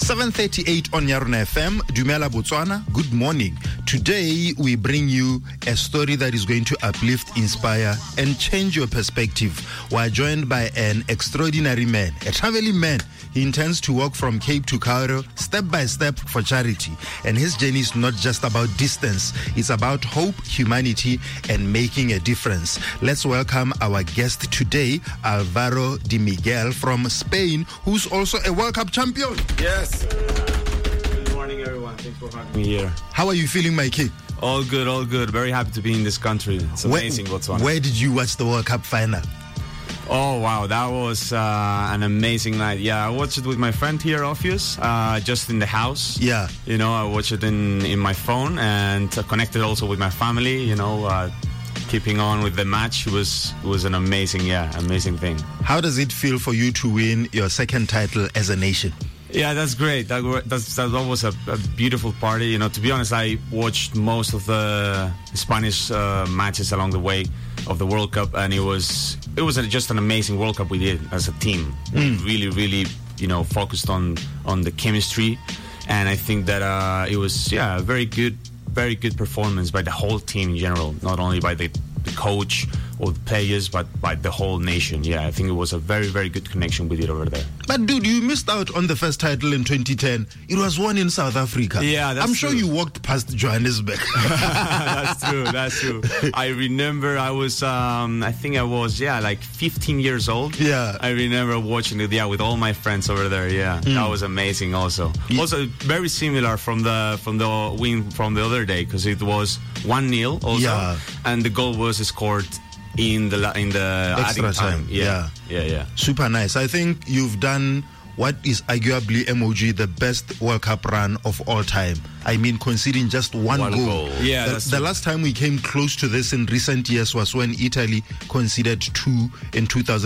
7:38 on Yarona FM. Dumela Botswana, good morning. Today we bring you a story that is going to uplift, inspire, and change your perspective. We're joined by an extraordinary man, a traveling man. He intends to walk from Cape to Cairo, step by step, for charity. And his journey is not just about distance. It's about hope, humanity, and making a difference. Let's welcome our guest today, Alvaro Di Miguel from Spain, who's also a World Cup champion. Yes. Good morning, everyone. Thanks for having me here. How are you feeling, my kid? All good, all good. Very happy to be in this country. It's amazing, Botswana. Where did you watch the World Cup final? Oh, wow. That was an amazing night. Yeah, I watched it with my friend here, Ophius, just in the house. Yeah. You know, I watched it in my phone and connected also with my family, you know, keeping on with the match. It was an amazing thing. How does it feel for you to win your second title as a nation? Yeah, that's great. That was a beautiful party. You know, to be honest, I watched most of the Spanish matches along the way of the World Cup, and it was just an amazing World Cup we did as a team. We really, you know, focused on the chemistry, and I think that it was a very good performance by the whole team in general, not only by the coach or the players, but by the whole nation. Yeah, I think it was a very, very good connection we did over there. But dude, you missed out on the first title in 2010. It was won in South Africa. Yeah, that's I'm sure you walked past Johannesburg. That's true. I remember I was, I think I was, like 15 years old. Yeah. I remember watching it, with all my friends over there. Yeah, that was amazing also. Also, very similar from the win from the other day, because it was 1-0 also. Yeah. And the goal was scored in the extra time. Yeah. Super nice. I think you've done what is arguably MOG the best World Cup run of all time. I mean, conceding just one goal. Yeah, the last time we came close to this in recent years was when Italy conceded 2 in 2000.